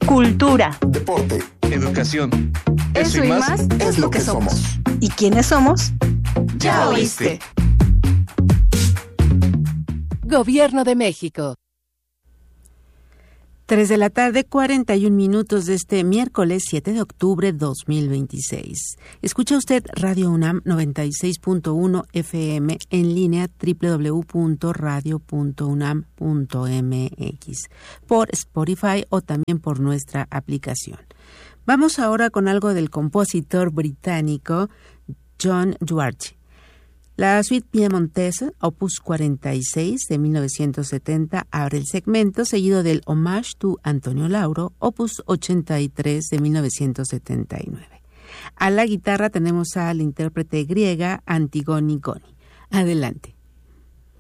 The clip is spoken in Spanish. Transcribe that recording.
cultura, deporte, educación. Eso y más es lo que somos. ¿Y quiénes somos? Ya oíste. Gobierno de México. 3:41 p.m. de este miércoles 7 de octubre 2026. Escucha usted Radio UNAM 96.1 FM en línea www.radio.unam.mx por Spotify o también por nuestra aplicación. Vamos ahora con algo del compositor británico John Dvorak. La suite piemontesa, opus 46 de 1970, abre el segmento, seguido del Hommage to Antonio Lauro, opus 83 de 1979. A la guitarra tenemos al intérprete griega Antigone Goni. Adelante.